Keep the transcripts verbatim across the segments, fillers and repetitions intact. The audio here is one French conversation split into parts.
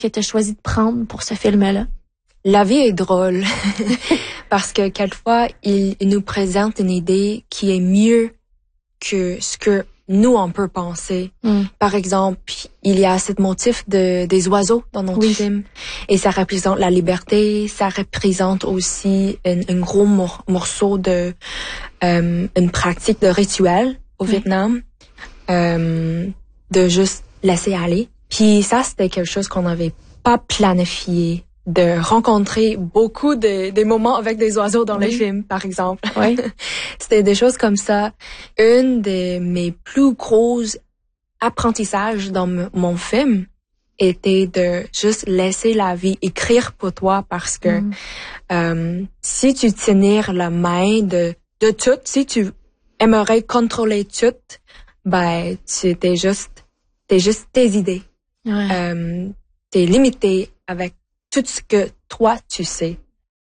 que tu as choisi de prendre pour ce film-là? La vie est drôle parce que quelquefois, il, il nous présente une idée qui est mieux que ce que nous, on peut penser. Mm. Par exemple, il y a ce motif de, des oiseaux dans notre oui. film et ça représente la liberté, ça représente aussi un, un gros mor- morceau de euh, une pratique de rituel au oui. Vietnam, euh, de juste laisser aller. Puis ça, c'était quelque chose qu'on n'avait pas planifié, de rencontrer beaucoup de des moments avec des oiseaux dans oui. les films, par exemple. Oui. C'était des choses comme ça. Une de mes plus gros apprentissages dans m- mon film était de juste laisser la vie écrire pour toi parce que mm. euh, si tu tenir la main de de tout, si tu aimerais contrôler tout, ben tu t'es juste t'es juste tes idées. Ouais. Euh, t'es limité avec tout ce que toi, tu sais.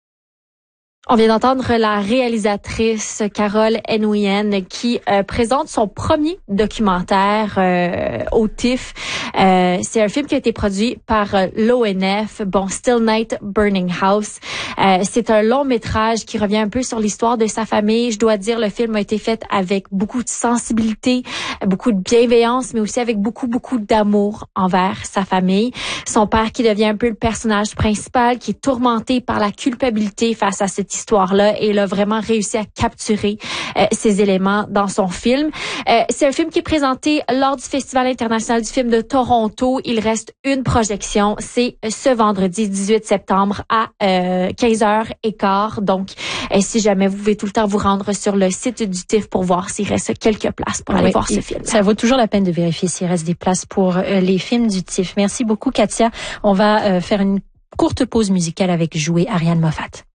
On vient d'entendre la réalisatrice Carole Nguyen qui euh, présente son premier documentaire euh, au T I F. Euh, c'est un film qui a été produit par euh, l'O N F, bon, Still Night Burning House. Euh, c'est un long métrage qui revient un peu sur l'histoire de sa famille. Je dois dire, le film a été fait avec beaucoup de sensibilité, beaucoup de bienveillance, mais aussi avec beaucoup, beaucoup d'amour envers sa famille. Son père qui devient un peu le personnage principal, qui est tourmenté par la culpabilité face à cette histoire-là, et il a vraiment réussi à capturer euh, ces éléments dans son film. Euh, c'est un film qui est présenté lors du Festival international du film de Toronto. Il reste une projection, c'est ce vendredi dix-huit septembre à euh, quinze heures quinze. Donc, euh, si jamais vous pouvez tout le temps vous rendre sur le site du T I F pour voir s'il reste quelques places pour aller oui, voir ce film. Ça vaut toujours la peine de vérifier s'il reste des places pour euh, les films du T I F. Merci beaucoup, Katia. On va euh, faire une courte pause musicale avec Jouer Ariane Moffat.